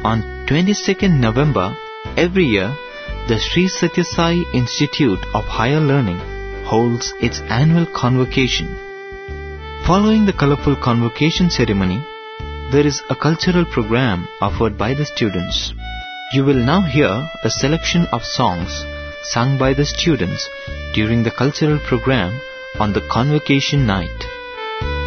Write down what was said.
On 22nd November, every year, the Sri Satya Sai Institute of Higher Learning holds its annual convocation. Following the colorful convocation ceremony, there is a cultural program offered by the students. You will now hear a selection of songs sung by the students during the cultural program on the convocation night.